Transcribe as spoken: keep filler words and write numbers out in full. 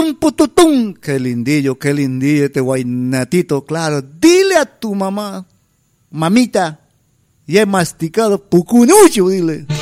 pututum, pututum. Qué lindillo, qué lindillo este guainatito, claro. Dile a tu mamá, mamita, ya he masticado pucunucho, dile.